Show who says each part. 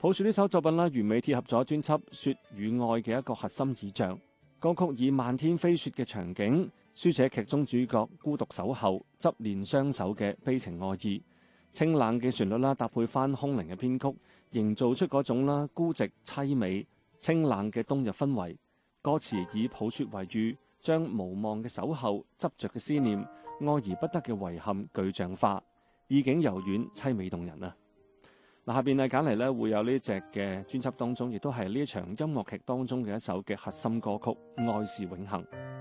Speaker 1: 抱住呢首作品啦，完美貼合咗專輯《雪與愛》嘅一個核心意象。歌曲以漫天飛雪嘅場景，書寫劇中主角孤獨守候、執念相守嘅悲情愛意。清冷嘅旋律啦，搭配翻空靈嘅編曲，營造出嗰種啦孤寂凄美、清冷嘅冬日氛圍。歌詞以抱雪為喻，將無望嘅守候、執着嘅思念、愛而不得嘅遺憾具象化，意境柔軟、凄美動人啊！嗱，下邊揀嚟咧會有呢隻嘅專輯當中，亦都係呢一場音樂劇當中嘅一首嘅核心歌曲《愛是永恆》。